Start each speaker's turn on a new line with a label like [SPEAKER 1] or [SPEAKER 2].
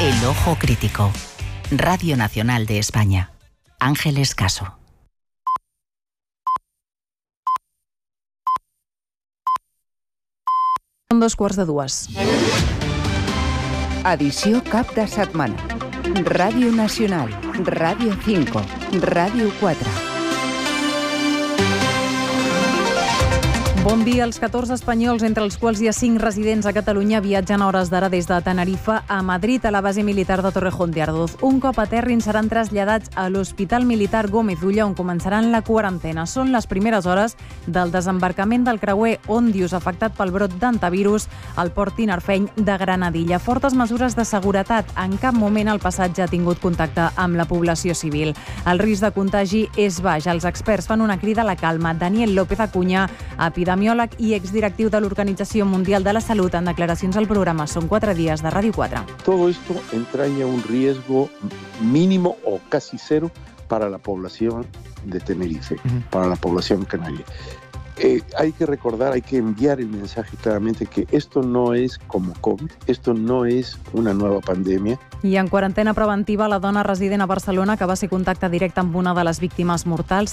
[SPEAKER 1] El Ojo Crítico. Radio Nacional de España. Ángeles Caso.
[SPEAKER 2] Són 2:15.
[SPEAKER 3] Edició cap de setmana. Ràdio Nacional, Ràdio 5, Ràdio 4.
[SPEAKER 2] Bon dia. Els 14 espanyols, entre els quals hi ha 5 residents a Catalunya, viatgen a hores d'ara des de Tenerife a Madrid, a la base militar de Torrejón de Ardoz. Un cop aterrin seran traslladats a l'Hospital Militar Gómez Ulla, on començaran la quarantena. Són les primeres hores del desembarcament del creuer Òndius, afectat pel brot d'antivirus al port tinerfeny de Granadilla. Fortes mesures de seguretat. En cap moment el passatge ha tingut contacte amb la població civil. El risc de contagi és baix. Els experts fan una crida a la calma. Daniel López Acuña, epidemiòleg i exdirectiu de l'Organització Mundial de la Salut, en declaracions al programa Són 4 dies de Ràdio 4.
[SPEAKER 4] Todo esto entraña un riesgo mínimo o casi cero para la población de Tenerife, para la población canaria. Hay que recordar, hay que enviar el mensaje claramente que esto no es como COVID, esto no es una nueva pandemia.
[SPEAKER 2] I en quarantena preventiva la dona resident a Barcelona que va ser contacte directe amb una de les víctimes mortals